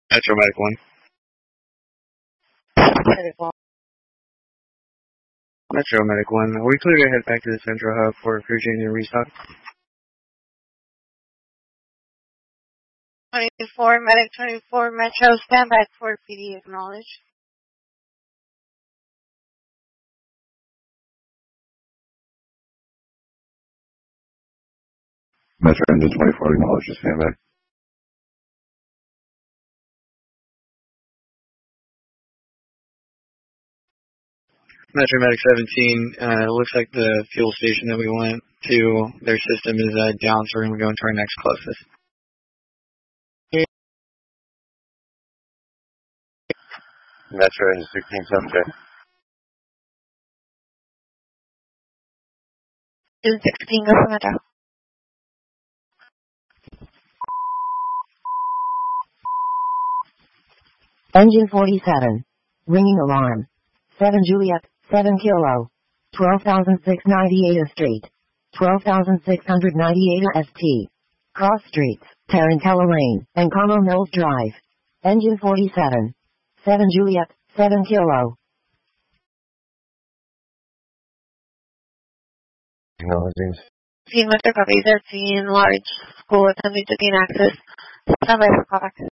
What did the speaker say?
Metro Medic 1. Medic 1. Metro Medic 1. Are we clear to head back to the central hub for crew change and restock? 24, Medic 24, Metro, stand by for PD, acknowledge. Metro Engine 24, acknowledge, stand by. Metro Medic 17, it looks like the fuel station that we went to, their system is down, so we're going to go into our next closest. Metro Engine 16, 7J. 216, go for Metro. Engine 47. Ringing alarm. 7 Juliet, 7 Kilo. 12,698 Street. 12,698 ST. Cross Streets, Tarantella Lane, and Carmel Mills Drive. Engine 47. 7 Juliet, 7 Kilo. Acknowledging. Metro copy 13, large school attempting to gain access. Stand by for callback.